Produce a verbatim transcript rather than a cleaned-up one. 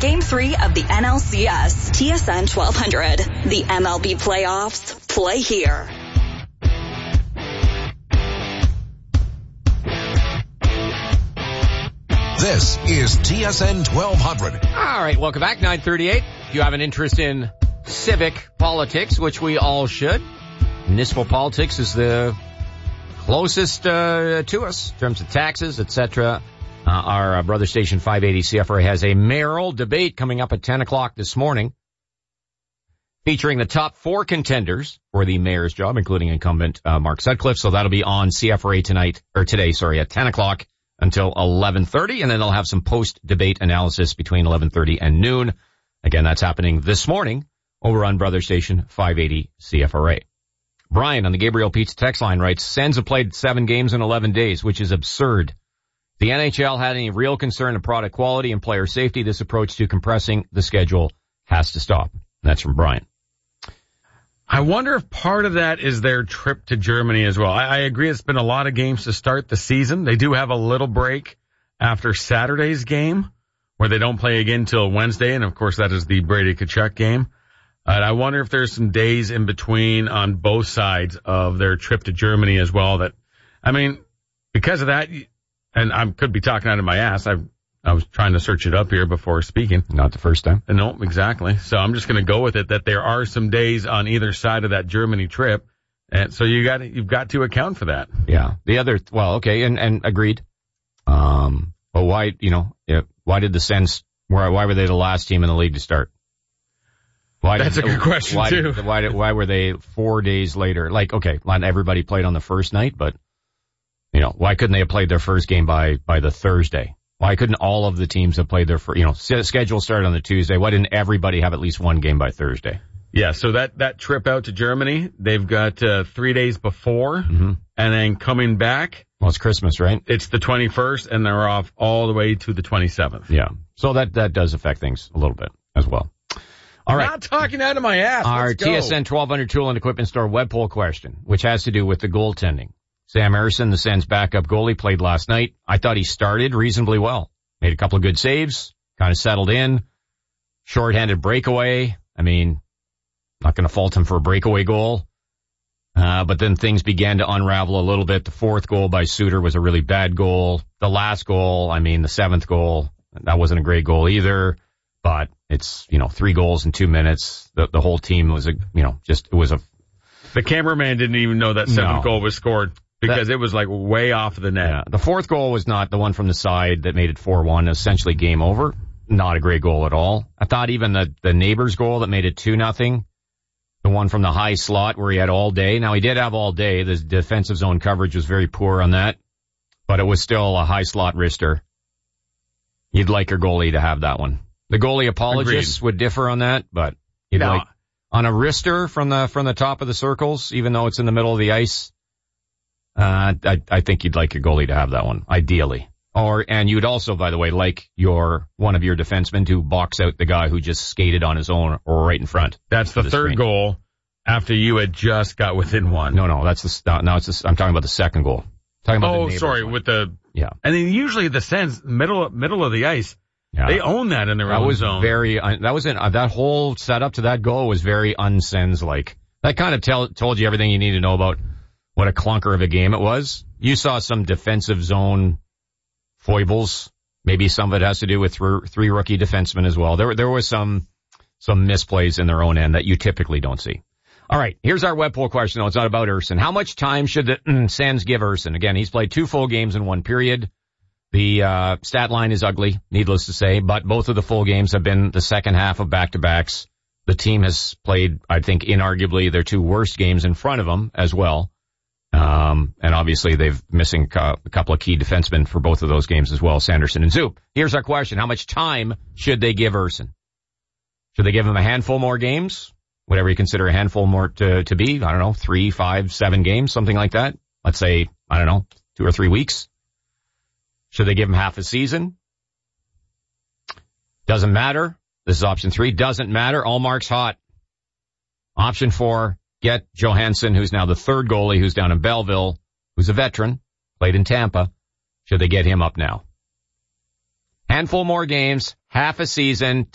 Game three of the N L C S. T S N twelve hundred. The M L B playoffs play here. This is T S N twelve hundred. All right, welcome back. nine thirty-eight. If you have an interest in civic politics, which we all should, municipal politics is the closest uh, to us in terms of taxes, et cetera. Uh, our uh, brother station five eighty C F R A has a mayoral debate coming up at ten o'clock this morning, featuring the top four contenders for the mayor's job, including incumbent uh, Mark Sutcliffe. So that'll be on C F R A tonight, or today, sorry, at ten o'clock until eleven thirty, and then they'll have some post-debate analysis between eleven thirty and noon. Again, that's happening this morning over on brother station five eighty C F R A. Brian on the Gabriel Pizza text line writes, Sens have played seven games in eleven days, which is absurd. If the N H L had any real concern of product quality and player safety, this approach to compressing the schedule has to stop. That's from Brian. I wonder if part of that is their trip to Germany as well. I, I agree it's been a lot of games to start the season. They do have a little break after Saturday's game where they don't play again till Wednesday, and of course that is the Brady Tkachuk game. And I wonder if there's some days in between on both sides of their trip to Germany as well that, I mean, because of that, and I could be talking out of my ass. I I was trying to search it up here before speaking. Not the first time. No, exactly. So I'm just going to go with it that there are some days on either side of that Germany trip. And so you got you've got to account for that. Yeah. The other, well, okay, and, and agreed. Um, but why, you know, why did the Sens, why, why were they the last team in the league to start? Why That's did, a good question, why too. Did, why, did, why were they four days later? Like, okay, not everybody played on the first night, but, you know, why couldn't they have played their first game by, by the Thursday? Why couldn't all of the teams have played their first, you know, schedule started on the Tuesday? Why didn't everybody have at least one game by Thursday? Yeah, so that, that trip out to Germany, they've got uh, three days before, mm-hmm. and then coming back. Well, it's Christmas, right? It's the twenty-first, and they're off all the way to the twenty-seventh. Yeah, so that, that does affect things a little bit as well. All right. I'm not talking out of my ass. Our Let's go. T S N twelve hundred Tool and Equipment Store web poll question, which has to do with the goaltending. Sam Harrison, the Sens backup goalie, played last night. I thought he started reasonably well. Made a couple of good saves, kind of settled in. Short-handed breakaway. I mean, not going to fault him for a breakaway goal. Uh, but then things began to unravel a little bit. The fourth goal by Suter was a really bad goal. The last goal, I mean, the seventh goal, that wasn't a great goal either. But it's, you know, three goals in two minutes. The, the whole team was, a, you know, just, it was a... The cameraman didn't even know that seventh no. goal was scored because that, it was like way off the net. Yeah, the fourth goal was not the one from the side that made it four one, essentially game over. Not a great goal at all. I thought even the, the neighbor's goal that made it two nothing, the one from the high slot where he had all day. Now, he did have all day. The defensive zone coverage was very poor on that, but it was still a high slot wrister. You'd like your goalie to have that one. The goalie apologists Agreed. Would differ on that, but you'd no. like on a wrister from the from the top of the circles, even though it's in the middle of the ice. Uh, I, I think you'd like your goalie to have that one, ideally. Or and you'd also, by the way, like your one of your defensemen to box out the guy who just skated on his own or right in front. That's the, the third screen. Goal after you had just got within one. No, no, that's the now it's the, I'm talking about the second goal. I'm talking about oh, the sorry, one. with the yeah. And then usually the Sens middle middle of the ice. Yeah. They own that in their that own was zone. Very, uh, that was in, uh, that whole setup to that goal was very un-Sens-like. That kind of tell, told you everything you need to know about what a clunker of a game it was. You saw some defensive zone foibles. Maybe some of it has to do with th- three rookie defensemen as well. There, there was some, some misplays in their own end that you typically don't see. All right. Here's our web poll question, though. It's not about Urson. How much time should the mm, Sens give Urson? Again, he's played two full games in one period. The uh stat line is ugly, needless to say, but both of the full games have been the second half of back-to-backs. The team has played, I think, inarguably their two worst games in front of them as well. Um and obviously they've missing a couple of key defensemen for both of those games as well, Sanderson and Zoop. Here's our question. How much time should they give Urson? Should they give him a handful more games? Whatever you consider a handful more to, to be. I don't know, three, five, seven games, something like that. Let's say, I don't know, two or three weeks. Should they give him half a season? Doesn't matter. This is option three. Doesn't matter. Allmark's hot. Option four, get Johansson, who's now the third goalie, who's down in Belleville, who's a veteran, played in Tampa. Should they get him up now? Handful more games, half a season.